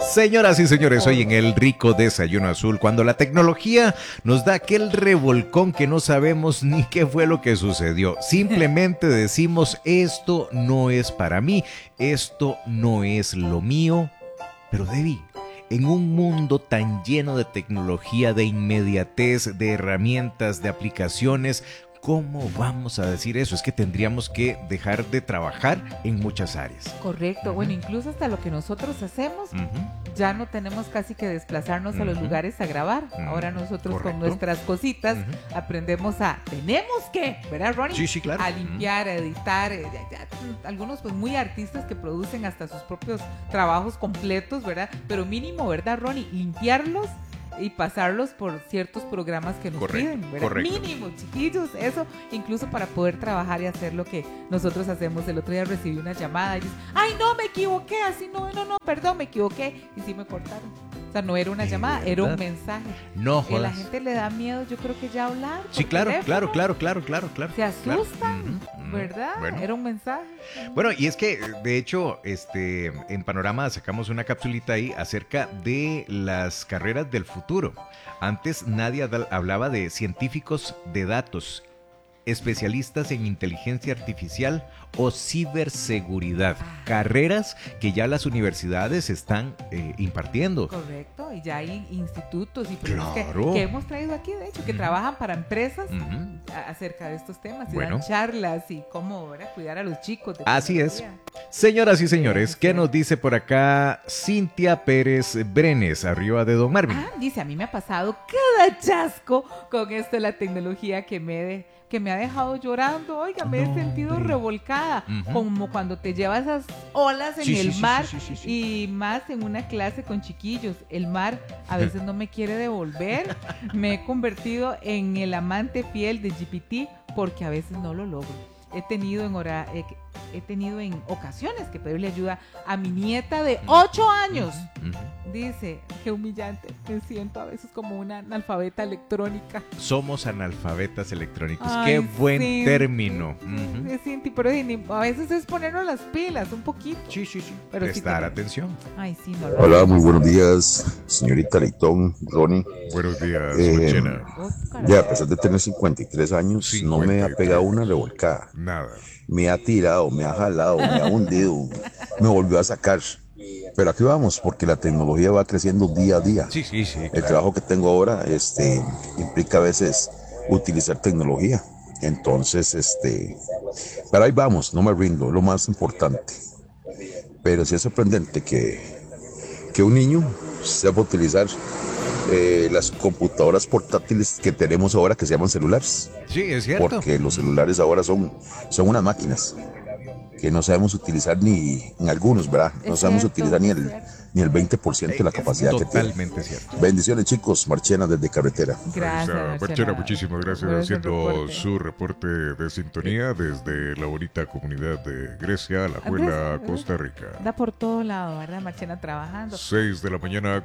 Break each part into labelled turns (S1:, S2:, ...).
S1: Señoras y señores, hoy en el rico desayuno azul, cuando la tecnología nos da aquel revolcón que no sabemos ni qué fue lo que sucedió, simplemente decimos esto no es para mí, esto no es lo mío. Pero Debbie, en un mundo tan lleno de tecnología, de inmediatez, de herramientas, de aplicaciones, ¿cómo vamos a decir eso? Es que tendríamos que dejar de trabajar en muchas áreas.
S2: Correcto, bueno, incluso hasta lo que nosotros hacemos, ya no tenemos casi que desplazarnos a los lugares a grabar. Ahora nosotros con nuestras cositas aprendemos tenemos que, ¿verdad, Ronnie?
S1: Sí, claro.
S2: A limpiar, a editar, algunos pues muy artistas que producen hasta sus propios trabajos completos, ¿verdad? Pero mínimo, ¿verdad, Ronnie? Limpiarlos y pasarlos por ciertos programas que nos piden, ¿verdad?
S1: Correcto.
S2: Mínimo, chiquillos, eso, incluso para poder trabajar y hacer lo que nosotros hacemos. El otro día recibí una llamada y dice, ay, no, me equivoqué, así no, perdón, me equivoqué, y sí me cortaron. O sea, no era una llamada, era un mensaje.
S1: No
S2: jodas. A la
S1: jodas.
S2: gente le da miedo, yo creo que ya hablar.
S1: Sí, claro.
S2: Se asustan, ¿verdad?
S1: Bueno.
S2: Era un mensaje.
S1: Bueno, y es que, de hecho, en Panorama sacamos una capsulita ahí acerca de las carreras del futuro. Antes nadie hablaba de científicos de datos, especialistas en inteligencia artificial o ciberseguridad. Carreras que ya las universidades están impartiendo.
S2: Correcto, y ya hay institutos y
S1: Claro.
S2: que hemos traído aquí, de hecho, que trabajan para empresas acerca de estos temas y dan charlas y cómo, ¿verdad?, cuidar a los chicos.
S1: Así es. Señoras y señores, ¿qué nos dice por acá Cintia Pérez Brenes, arriba de Don Marvin?
S2: Dice, a mí me ha pasado cada chasco con esto de la tecnología que me ha dejado llorando. Oiga, me he sentido revolcada, como cuando te llevas esas olas en el mar y más en una clase con chiquillos. El mar a veces no me quiere devolver. Me he convertido en el amante fiel de GPT porque a veces no lo logro. He tenido en ocasiones que pedirle ayuda a mi nieta de 8 años. Dice, qué humillante, me siento a veces como una analfabeta electrónica.
S1: Somos analfabetas electrónicos.
S2: Ay,
S1: qué buen
S2: sí.
S1: término.
S2: Sí, pero a veces es ponernos las pilas un poquito.
S1: Sí.
S2: Pero
S1: prestar
S2: sí,
S1: atención.
S2: Ay, sí, no.
S3: Hola, muy buenos días, señorita Leitón, Ronnie.
S1: Buenos días,
S3: Marchena. Ya, a pesar de tener 53 años, no me ha pegado una revolcada.
S1: Nada.
S3: Me ha tirado, me ha jalado, me ha hundido, me volvió a sacar. Pero aquí vamos, porque la tecnología va creciendo día a día.
S1: Sí.
S3: El trabajo que tengo ahora implica a veces utilizar tecnología. Entonces, pero ahí vamos, no me rindo, lo más importante. Pero sí es sorprendente que un niño sepa utilizar las computadoras portátiles que tenemos ahora, que se llaman celulares.
S1: Sí, es cierto.
S3: Porque los celulares ahora son unas máquinas que no sabemos utilizar ni en algunos, ¿verdad? No sabemos utilizar ni el 20% de la capacidad que tiene.
S1: Totalmente cierto.
S3: Bendiciones, chicos. Marchena desde Carretera.
S2: Gracias,
S4: Marchena, muchísimas gracias,
S2: por
S4: haciendo su reporte de sintonía desde la bonita comunidad de Grecia, La Juela, Costa Rica.
S2: Anda por todo lado, ¿verdad? Marchena trabajando.
S4: 6 de la mañana,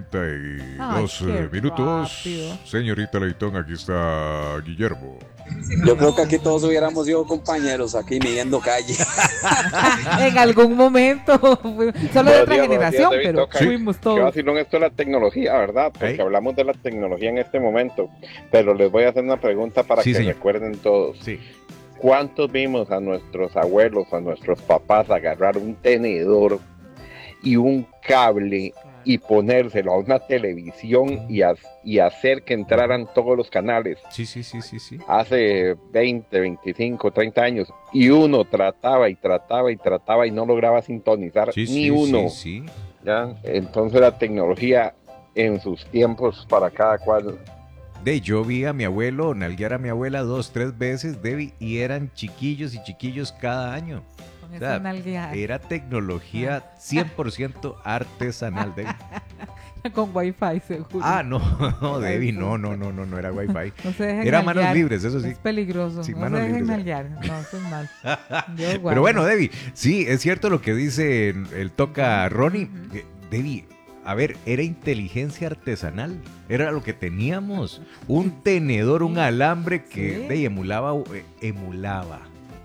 S4: 42
S2: Ay, qué
S4: minutos.
S2: rápido.
S4: Señorita Leitón, aquí está Guillermo.
S5: Yo creo que aquí todos hubiéramos sido compañeros, aquí midiendo calle.
S2: En algún momento, solo de otra generación,
S6: David,
S2: pero fuimos
S6: Qué
S2: todos.
S6: vacilón esto de la tecnología, ¿verdad? Porque hablamos de la tecnología en este momento, pero les voy a hacer una pregunta para que recuerden todos.
S1: Sí.
S6: ¿Cuántos vimos a nuestros abuelos, a nuestros papás agarrar un tenedor y un cable y ponérselo a una televisión y hacer que entraran todos los canales?
S1: Sí.
S6: Hace 20, 25, 30 años, y uno trataba y no lograba sintonizar ni uno.
S1: Sí.
S6: ¿Ya? Entonces la tecnología en sus tiempos para cada cual.
S1: Yo vi a mi abuelo nalguear a mi abuela 2, 3 veces, Debbie, y eran chiquillos cada año.
S2: Con
S1: O sea,
S2: esa nalgueada.
S1: era tecnología 100% artesanal, Debbie.
S2: Con wifi, seguro.
S1: No, Debbie, no era wifi.
S2: No se dejen
S1: Era
S2: nalguear.
S1: manos libres, eso sí.
S2: Es peligroso.
S1: Sí,
S2: no
S1: manos
S2: se dejen
S1: libres.
S2: nalguear. No, eso es mal.
S1: Pero bueno, Debbie, sí, es cierto lo que dice el toca Ronnie. Debbie, a ver, era inteligencia artesanal. Era lo que teníamos. Un tenedor, un alambre que emulaba.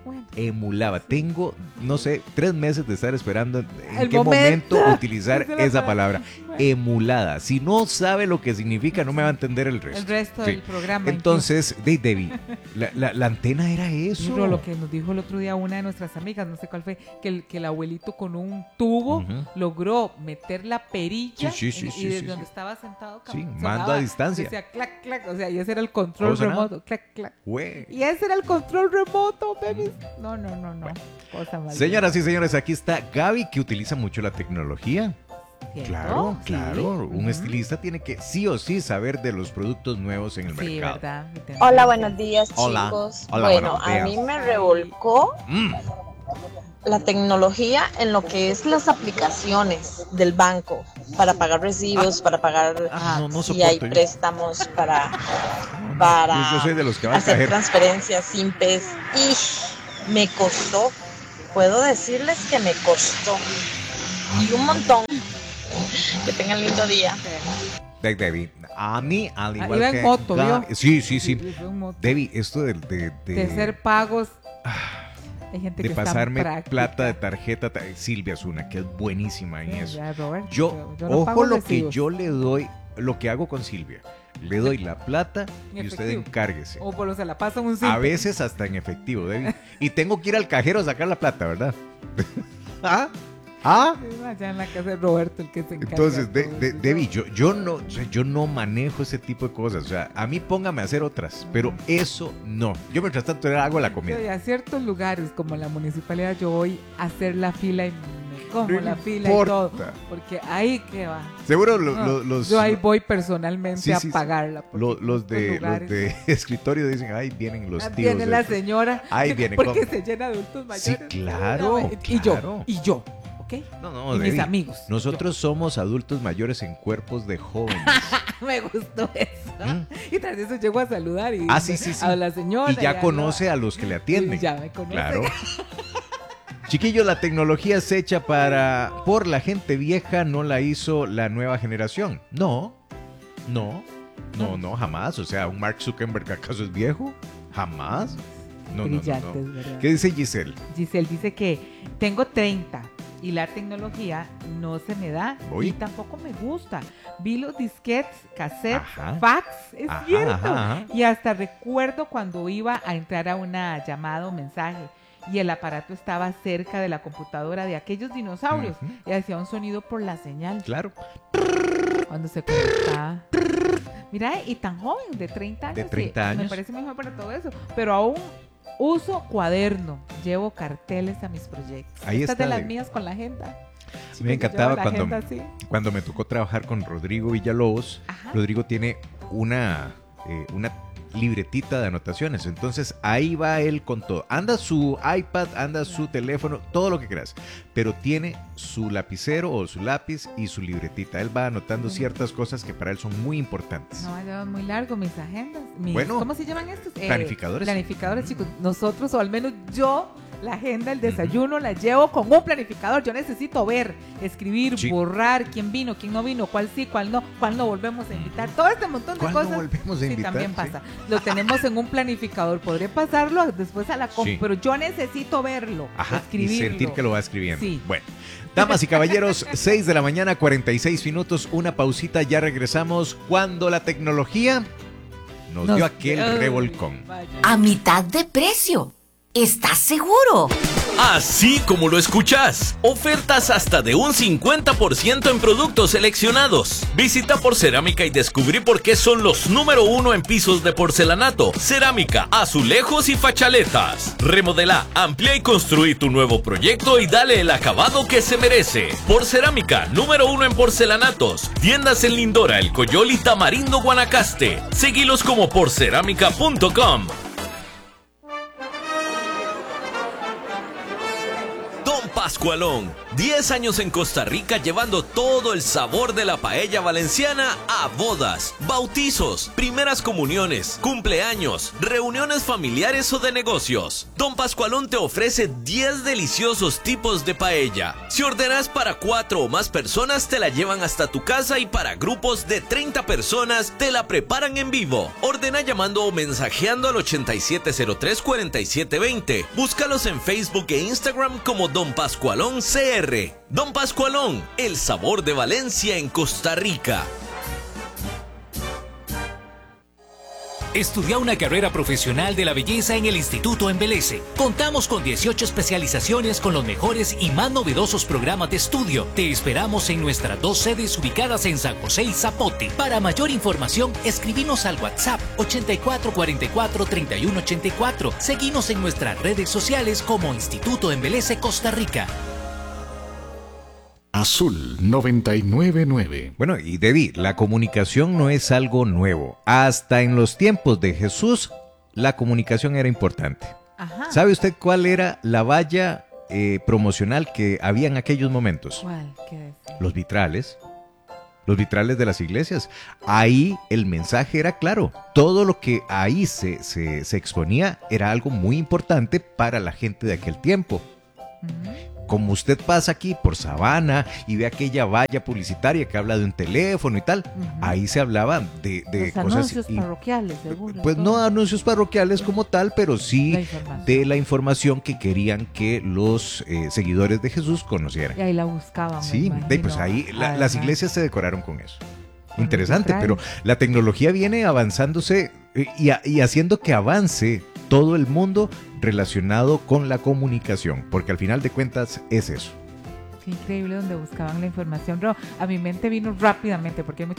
S2: Bueno.
S1: Emulaba. Tengo, no sé, 3 meses de estar esperando en
S2: El
S1: qué
S2: momento.
S1: momento utilizar
S2: Esa es la
S1: esa palabra.
S2: Bueno.
S1: Emulada. Si no sabe lo que significa, no me va a entender el resto.
S2: El resto
S1: Sí.
S2: del programa.
S1: Entonces, Debbie, la antena era eso.
S2: Pero lo que nos dijo el otro día una de nuestras amigas, no sé cuál fue, que el abuelito con un tubo
S1: Ujú.
S2: logró meter la perilla
S1: Sí, sí,
S2: y
S1: sí,
S2: desde
S1: sí,
S2: donde
S1: sí.
S2: estaba sentado
S1: Sí,
S2: sonaba,
S1: mando a distancia.
S2: decía clac, clac, o sea, y ese era el control
S1: ¿Todo sonaba?
S2: remoto, clac, clac.
S1: Güey.
S2: Y ese era el control remoto, baby. No. Cosa mal.
S1: Señoras y señores, aquí está Gaby, que utiliza mucho la tecnología.
S2: ¿Cierto?
S1: Claro,
S2: Sí.
S1: claro. Un
S2: Ujú.
S1: estilista tiene que sí o sí saber de los productos nuevos en el
S2: Sí,
S1: mercado.
S2: ¿verdad?
S7: Hola, buenos días,
S1: Hola.
S7: chicos.
S1: Hola,
S7: bueno,
S1: buenos
S7: a
S1: días.
S7: mí me revolcó
S1: Mm.
S7: la tecnología en lo que es las aplicaciones del banco para pagar recibos, para pagar
S1: No
S7: si hay
S1: soporto yo.
S7: préstamos, para
S1: Yo soy de los que va a
S7: hacer
S1: caer.
S7: transferencias simples. Y me costó, puedo decirles que me costó. Y un montón. Que tengan lindo día.
S1: Debbie, a mí, al igual
S2: iba
S1: que
S2: en moto,
S1: Gaby-
S2: ¿vio?
S1: Sí.
S2: fue un montón.
S1: Debbie, esto
S2: De hacer pagos. Hay gente
S1: de
S2: que está en
S1: pasarme
S2: práctica.
S1: plata de tarjeta, Silvia Zuna, que es buenísima en
S2: Sí,
S1: eso.
S2: ya, Robert,
S1: Yo,
S2: no
S1: ojo
S2: pago
S1: lo que
S2: recibos.
S1: yo le doy, lo que hago con Silvia. Le doy la plata
S2: En
S1: y usted
S2: efectivo.
S1: encárguese.
S2: O por lo se la pasa un
S1: A
S2: simple.
S1: veces hasta en efectivo, Debbie. Y tengo que ir al cajero a sacar la plata, ¿verdad? ¿Ah? ¿Ah?
S2: Allá en la casa de Roberto el que se encarga.
S1: Entonces,
S2: de todo eso.
S1: Debbie, yo no manejo ese tipo de cosas. O sea, a mí póngame a hacer otras, pero eso no. Yo mientras tanto hago la comida.
S2: Y a ciertos lugares como la municipalidad yo voy a hacer la fila y me como
S1: No
S2: la fila y
S1: importa.
S2: todo. Porque ahí que va.
S1: Seguro
S2: No,
S1: los...
S2: yo ahí voy personalmente
S1: Sí,
S2: a
S1: sí, sí.
S2: pagarla. porque
S1: Los
S2: en otros
S1: de
S2: lugares,
S1: escritorio dicen, ahí vienen los
S2: ah,
S1: tíos.
S2: viene la
S1: estos".
S2: señora.
S1: Ahí viene,
S2: Porque
S1: ¿cómo?
S2: se llena de adultos mayores.
S1: Sí, claro,
S2: Y
S1: claro.
S2: yo, ¿ok?
S1: No,
S2: y mis
S1: Debbie,
S2: amigos.
S1: Nosotros somos adultos mayores en cuerpos de jóvenes.
S2: Me gustó eso.
S1: ¿Mm?
S2: Y tras eso llego a saludar y
S1: Ah, sí.
S2: a la señora.
S1: Y ya
S2: a
S1: conoce a los que le atienden.
S2: Y ya me conoce.
S1: Claro. Chiquillos, la tecnología es hecha por la gente vieja, no la hizo la nueva generación. No, jamás. O sea, ¿un Mark Zuckerberg acaso es viejo? Jamás. No.
S2: Brillantes, ¿verdad?
S1: ¿Qué dice Giselle?
S2: Giselle dice que tengo 30 y la tecnología no se me da
S1: Uy.
S2: y tampoco me gusta. Vi los disquetes, cassettes,
S1: Ajá.
S2: fax, es
S1: Ajá,
S2: cierto.
S1: ajá.
S2: Y hasta recuerdo cuando iba a entrar a una llamada o mensaje y el aparato estaba cerca de la computadora de aquellos dinosaurios
S1: Ujú.
S2: y hacía un sonido por la señal
S1: Claro.
S2: cuando se conectaba. Mira, y tan joven, de 30 años.
S1: De 30
S2: Me
S1: años.
S2: parece mejor para todo eso. Pero aún uso cuaderno, llevo carteles a mis proyectos.
S1: Ahí
S2: Esta es de
S1: está,
S2: las
S1: de-
S2: mías con la agenda.
S1: Me encantaba
S2: Llevo la agenda así.
S1: cuando me tocó trabajar con Rodrigo Villalobos.
S2: Ajá.
S1: Rodrigo tiene una libretita de anotaciones. Entonces ahí va él con todo. Anda su iPad, anda su teléfono, todo lo que quieras. Pero tiene su lapicero o su lápiz y su libretita. Él va anotando ciertas cosas que para él son muy importantes.
S2: No, llevan muy largo mis agendas.
S1: Bueno.
S2: ¿Cómo se llaman estos?
S1: Planificadores.
S2: Planificadores, chicos. Nosotros, o al menos yo, la agenda, el desayuno, la llevo con un planificador. Yo necesito ver, escribir,
S1: Sí.
S2: borrar quién vino, quién no vino, cuál sí, cuál no volvemos a invitar. Todo este montón de
S1: ¿Cuándo
S2: cosas.
S1: volvemos a
S2: Sí,
S1: invitar?
S2: también
S1: Sí.
S2: pasa. Lo tenemos en un planificador. Podré pasarlo después a la compu,
S1: Sí.
S2: pero yo necesito verlo,
S1: Ajá, y
S2: escribirlo.
S1: sentir que lo va escribiendo.
S2: Sí.
S1: Bueno, damas y caballeros, 6 de la mañana, 46 minutos, una pausita, ya regresamos cuando la tecnología nos dio aquel
S2: Ay,
S1: revolcón.
S2: vaya.
S8: A mitad de precio. ¿Estás seguro?
S9: Así como lo escuchás, ofertas hasta de un 50% en productos seleccionados. Visita Porcerámica y descubrí por qué son los número 1 en pisos de porcelanato, cerámica, azulejos y fachaletas. Remodela, amplía y construí tu nuevo proyecto y dale el acabado que se merece. Porcerámica, número 1 en porcelanatos. Tiendas en Lindora, El Coyol y Tamarindo, Guanacaste. Seguilos como porcerámica.com. Pascualón. 10 años en Costa Rica llevando todo el sabor de la paella valenciana a bodas, bautizos, primeras comuniones, cumpleaños, reuniones familiares o de negocios. Don Pascualón te ofrece 10 deliciosos tipos de paella. Si ordenas para 4 o más personas, te la llevan hasta tu casa, y para grupos de 30 personas te la preparan en vivo. Ordena llamando o mensajeando al 8703-4720. Búscalos en Facebook e Instagram como Don Pascualón CR. Don Pascualón, el sabor de Valencia en Costa Rica.
S10: Estudia una carrera profesional de la belleza en el Instituto Embeleze. Contamos con 18 especializaciones con los mejores y más novedosos programas de estudio. Te esperamos en nuestras 2 sedes ubicadas en San José y Zapote. Para mayor información, escribinos al WhatsApp 8444-3184. Seguinos en nuestras redes sociales como Instituto Embeleze Costa Rica.
S1: Azul 99.9. Bueno, y Debbie, la comunicación no es algo nuevo. Hasta en los tiempos de Jesús, la comunicación era importante.
S2: Ajá.
S1: ¿Sabe usted cuál era la valla promocional que había en aquellos momentos?
S2: ¿Cuál? ¿Qué decía?
S1: Los vitrales de las iglesias. Ahí el mensaje era claro. Todo lo que ahí se exponía era algo muy importante para la gente de aquel tiempo. Como usted pasa aquí por Sabana y ve aquella valla publicitaria que habla de un teléfono y tal, ahí se hablaba de
S2: los
S1: cosas...
S2: anuncios parroquiales, seguro.
S1: Pues no anuncios parroquiales como tal, pero sí de la información que querían que los seguidores de Jesús conocieran.
S2: Y ahí la buscaban.
S1: Sí, pues ahí las iglesias se decoraron con eso. Interesante, pero la tecnología viene avanzándose y haciendo que avance todo el mundo relacionado con la comunicación, porque al final de cuentas es eso.
S2: Qué increíble donde buscaban la información. A mi mente vino rápidamente, porque hay